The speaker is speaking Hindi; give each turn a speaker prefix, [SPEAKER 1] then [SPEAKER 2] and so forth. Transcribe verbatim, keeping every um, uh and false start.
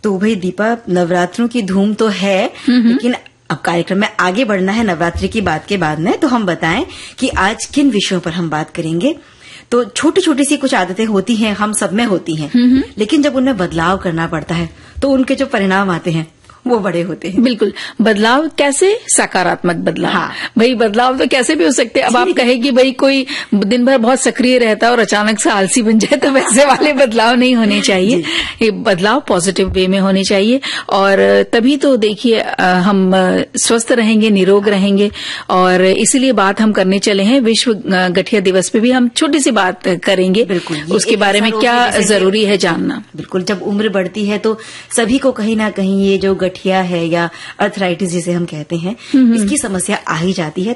[SPEAKER 1] तो भाई दीपा, नवरात्रों की धूम तो है, लेकिन अब कार्यक्रम में आगे बढ़ना है नवरात्रि की बात के बाद में, तो हम बताएं कि आज किन विषयों पर हम बात करेंगे। तो छोटी छोटी सी कुछ आदतें होती हैं, हम सब में होती हैं, लेकिन जब उनमें बदलाव करना पड़ता है तो उनके जो परिणाम आते हैं वो बड़े होते हैं।
[SPEAKER 2] बिल्कुल। बदलाव कैसे? सकारात्मक बदलाव।
[SPEAKER 1] हाँ।
[SPEAKER 2] भाई बदलाव तो कैसे भी हो सकते हैं। अब आप कहे कि भाई कोई दिन भर बहुत सक्रिय रहता है और अचानक से आलसी बन जाए, तो वैसे वाले बदलाव नहीं होने चाहिए। ये बदलाव पॉजिटिव वे में होने चाहिए, और तभी तो देखिए हम स्वस्थ रहेंगे, निरोग रहेंगे। और इसीलिए बात हम करने चले हैं, विश्व गठिया दिवस पे भी हम छोटी सी बात करेंगे।
[SPEAKER 1] बिल्कुल,
[SPEAKER 2] उसके बारे में क्या जरूरी है जानना।
[SPEAKER 1] बिल्कुल, जब उम्र बढ़ती है तो सभी को कहीं ना कहीं ये जो गठिया है या अर्थराइटिस जिसे हम कहते हैं, इसकी समस्या आ ही जाती है।